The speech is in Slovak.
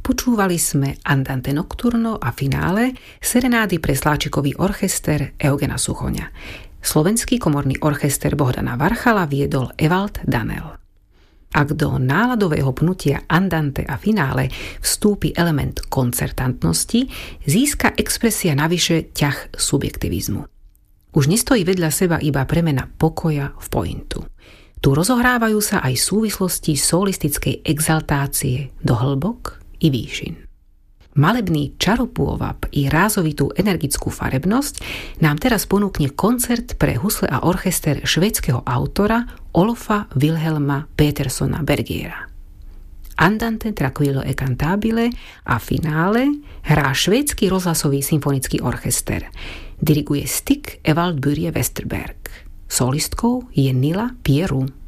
Počúvali sme Andante nocturno a finále serenády pre sláčikový orchester Eugena Suchoňa. Slovenský komorný orchester Bohdana Varchala viedol Evald Danel. Ak do náladového pnutia Andante a finále vstúpi element koncertantnosti, získa expresia navyše ťah subjektivizmu. Už nestojí vedľa seba iba premena pokoja v pointu. Tu rozohrávajú sa aj súvislosti solistickej exaltácie do hĺbok i výšin. Malebný čaropôvab i rázovitú energickú farebnosť nám teraz ponúkne koncert pre husle a orchester švédskeho autora Olofa Wilhelma Petersona Bergiera. Andante tranquillo e cantabile a finále hrá švédsky rozhlasový symfonický orchester. Diriguje Stig Evald Börje Westerberg. Solistkou je Nila Pieru.